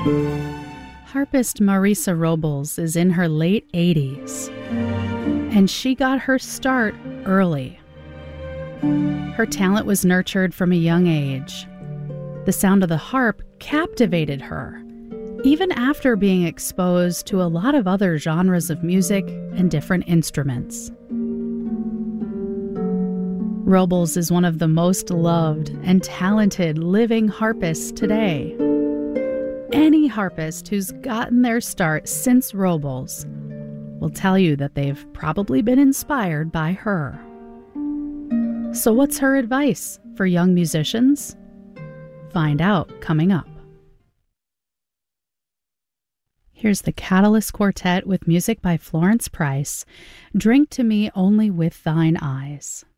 Harpist Marisa Robles is in her late 80s, and she got her start early. Her talent was nurtured from a young age. The sound of the harp captivated her, even after being exposed to a lot of other genres of music and different instruments. Robles is one of the most loved and talented living harpists today. Any harpist who's gotten their start since Robles will tell you that they've probably been inspired by her. So what's her advice for young musicians? Find out coming up. Here's the Catalyst Quartet with music by Florence Price, Drink to Me Only with Thine Eyes.